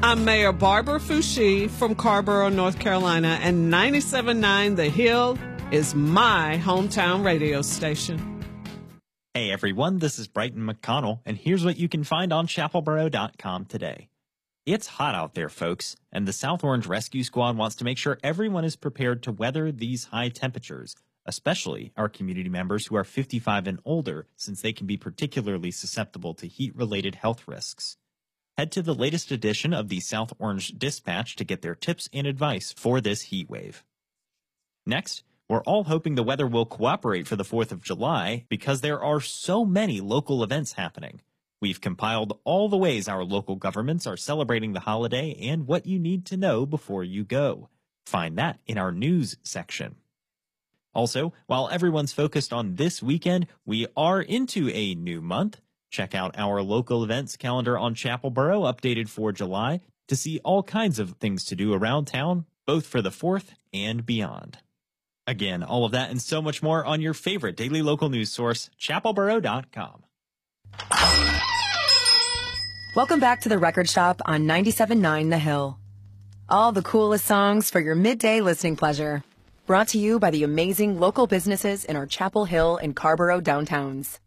I'm Mayor Barbara Foushee from Carrboro, North Carolina, and 97.9 The Hill is my hometown radio station. Hey everyone, this is Brighton McConnell, and here's what you can find on chapelboro.com today. It's hot out there, folks, and the South Orange Rescue Squad wants to make sure everyone is prepared to weather these high temperatures, especially our community members who are 55 and older, since they can be particularly susceptible to heat-related health risks. Head to the latest edition of the South Orange Dispatch to get their tips and advice for this heat wave. Next, we're all hoping the weather will cooperate for the 4th of July because there are so many local events happening. We've compiled all the ways our local governments are celebrating the holiday and what you need to know before you go. Find that in our news section. Also, while everyone's focused on this weekend, we are into a new month. Check out our local events calendar on Chapelboro, updated for July, to see all kinds of things to do around town, both for the 4th and beyond. Again, all of that and so much more on your favorite daily local news source, chapelboro.com. Welcome back to the Record Shop on 97.9 The Hill. All the coolest songs for your midday listening pleasure. Brought to you by the amazing local businesses in our Chapel Hill and Carrboro downtowns.